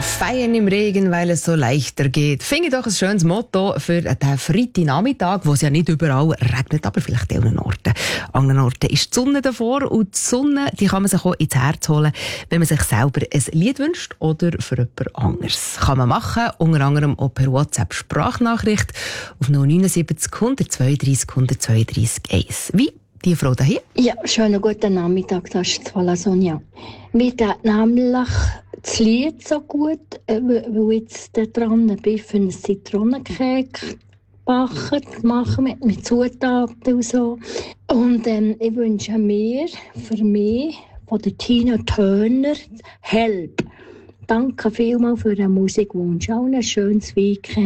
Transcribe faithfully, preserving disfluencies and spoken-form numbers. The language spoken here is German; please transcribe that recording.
Feiern im Regen, weil es so leichter geht. Finde ich doch ein schönes Motto für den Freitagnachmittag, wo es ja nicht überall regnet, aber vielleicht an anderen Orten. An anderen Orten ist die Sonne davor und die Sonne, die kann man sich auch ins Herz holen, wenn man sich selber ein Lied wünscht oder für jemand anderes. Kann man machen, unter anderem auch per WhatsApp-Sprachnachricht auf null neun sieben null eins zwei drei null zwei drei eins. Wie? Die Frau da hier? Ja, schönen guten Nachmittag, das ist Vala Sonja. Mir geht nämlich das Lied so gut, weil ich jetzt da dran bin, für einen Zitronenkeks backen, machen mit, mit Zutaten und so. Und ähm, ich wünsche mir, für mich, von der Tina Turner, Help. Danke vielmals für den Musikwunsch. Auch ein schönes Weekend.